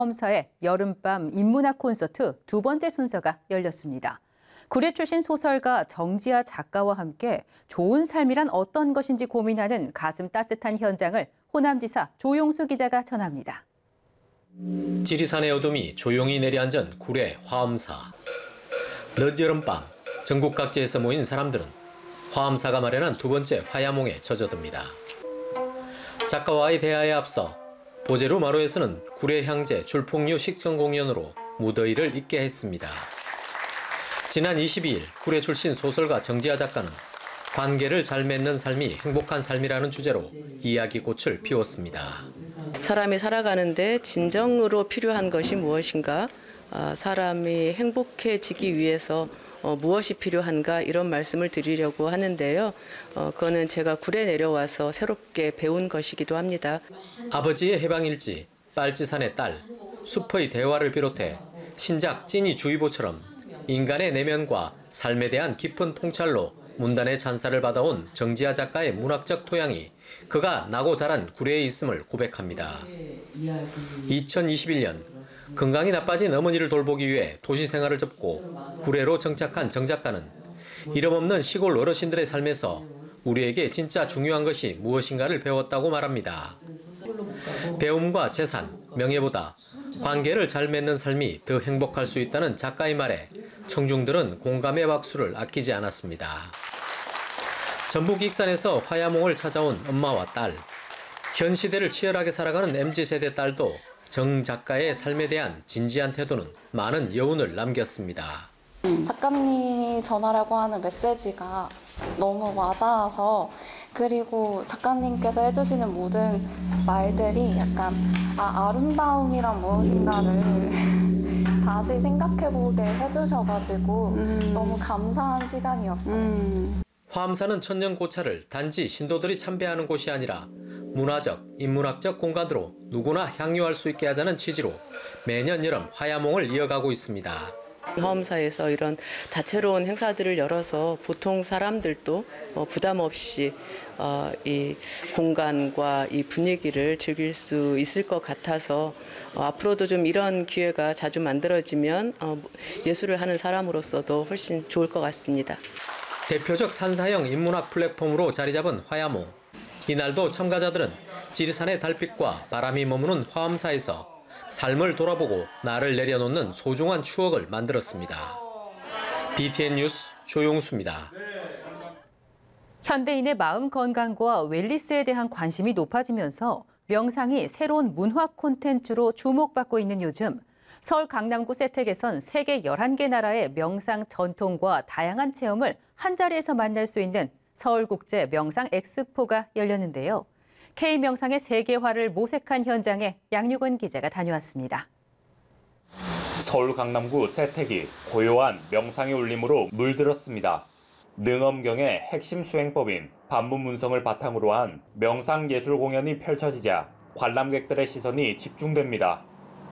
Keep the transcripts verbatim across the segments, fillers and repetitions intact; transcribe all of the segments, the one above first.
화엄사의 여름밤 인문학 콘서트 두 번째 순서가 열렸습니다. 구례 출신 소설가 정지아 작가와 함께 좋은 삶이란 어떤 것인지 고민하는 가슴 따뜻한 현장을 호남지사 조용수 기자가 전합니다. 지리산의 어둠이 조용히 내려앉은 구례 화엄사. 늦여름밤 전국 각지에서 모인 사람들은 화엄사가 마련한 두 번째 화야몽에 젖어듭니다. 작가와의 대화에 앞서 보제루 마루에서는 구례 향제 줄풍류 식전 공연으로 무더위를 잊게 했습니다. 지난 이십이일 구례 출신 소설가 정지아 작가는 관계를 잘 맺는 삶이 행복한 삶이라는 주제로 이야기꽃을 피웠습니다. 사람이 살아가는데 진정으로 필요한 것이 무엇인가? 사람이 행복해지기 위해서 무엇이 필요한가? 이런 말씀을 드리려고 하는데요. 그거는 제가 구례 내려와서 새롭게 배운 것이기도 합니다. 아버지의 해방일지, 빨치산의 딸, 숲의 대화를 비롯해 신작 찐이주의보처럼 인간의 내면과 삶에 대한 깊은 통찰로 문단의 찬사를 받아온 정지아 작가의 문학적 토양이 그가 나고 자란 구례에 있음을 고백합니다. 이천이십일년 건강이 나빠진 어머니를 돌보기 위해 도시 생활을 접고 구례로 정착한 정 작가는 이름 없는 시골 어르신들의 삶에서 우리에게 진짜 중요한 것이 무엇인가를 배웠다고 말합니다. 배움과 재산, 명예보다 관계를 잘 맺는 삶이 더 행복할 수 있다는 작가의 말에 청중들은 공감의 박수를 아끼지 않았습니다. 전북 익산에서 화야몽을 찾아온 엄마와 딸, 현 시대를 치열하게 살아가는 엠지세대 딸도 정 작가의 삶에 대한 진지한 태도는 많은 여운을 남겼습니다. 작가님이 전하려고 하는 메시지가 너무 와닿아서, 그리고 작가님께서 해주시는 모든 말들이 약간 아, 아름다움이란 무엇인가를 다시 생각해보게 해주셔가지고 음. 너무 감사한 시간이었어요. 음. 화엄사는 천년 고찰을 단지 신도들이 참배하는 곳이 아니라 문화적, 인문학적 공간으로 누구나 향유할 수 있게 하자는 취지로 매년 여름 화야몽을 이어가고 있습니다. 화엄사에서 이런 다채로운 행사들을 열어서 보통 사람들도 부담 없이 이 공간과 이 분위기를 즐길 수 있을 것 같아서 앞으로도 좀 이런 기회가 자주 만들어지면 예술을 하는 사람으로서도 훨씬 좋을 것 같습니다. 대표적 산사형 인문학 플랫폼으로 자리 잡은 화야몽. 이날도 참가자들은 지리산의 달빛과 바람이 머무는 화엄사에서 삶을 돌아보고 나를 내려놓는 소중한 추억을 만들었습니다. 비티엔 뉴스 조용수입니다. 현대인의 마음 건강과 웰니스에 대한 관심이 높아지면서 명상이 새로운 문화 콘텐츠로 주목받고 있는 요즘, 서울 강남구 세택에선 세계 열한 개 나라의 명상 전통과 다양한 체험을 한자리에서 만날 수 있는 서울국제 명상 엑스포가 열렸는데요. K명상의 세계화를 모색한 현장에 양육은 기자가 다녀왔습니다. 서울 강남구 세택이 고요한 명상의 울림으로 물들었습니다. 능엄경의 핵심 수행법인 반문문성을 바탕으로 한 명상 예술 공연이 펼쳐지자 관람객들의 시선이 집중됩니다.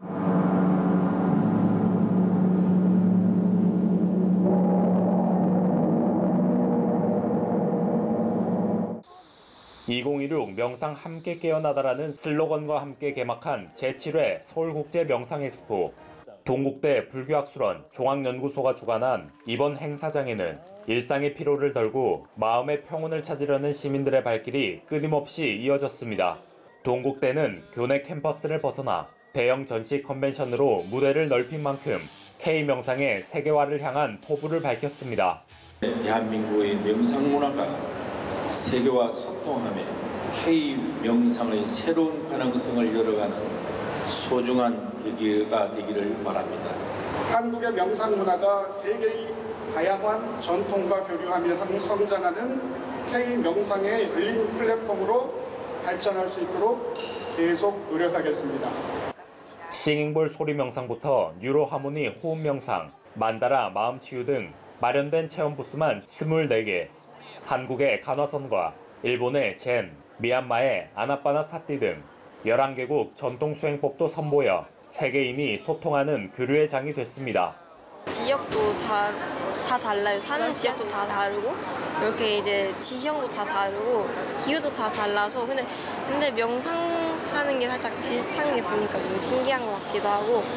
이천십육 명상 함께 깨어나다라는 슬로건과 함께 개막한 제칠 회 서울국제 명상 엑스포. 동국대 불교학술원 종합연구소가 주관한 이번 행사장에는 일상의 피로를 덜고 마음의 평온을 찾으려는 시민들의 발길이 끊임없이 이어졌습니다. 동국대는 교내 캠퍼스를 벗어나 대형 전시 컨벤션으로 무대를 넓힌 만큼 K명상의 세계화를 향한 포부를 밝혔습니다. 대한민국의 명상 문화가 세계와 소통하며 K명상의 새로운 가능성을 열어가는 소중한 계기가 되기를 바랍니다. 한국의 명상 문화가 세계의 다양한 전통과 교류하며 성장하는 K명상의 열린 플랫폼으로 발전할 수 있도록 계속 노력하겠습니다. 싱잉볼 소리 명상부터 뉴로 하모니 호흡 명상, 만다라 마음 치유 등 마련된 체험 부스만 스물네 개, 한국의 간화선과 일본의 젠, 미얀마의 아나빠나 사띠 등 열한 개국 전통 수행법도 선보여 세계인이 소통하는 교류의 장이 됐습니다. 지역도 다, 다 달라요. 사는 지역도 다 다르고 이렇게 이제 지형도 다 다르고 기후도 다 달라서 근데 근데 명상 하는 게 살짝 비슷한 게 보니까 너무 신기한 것 같기도 하고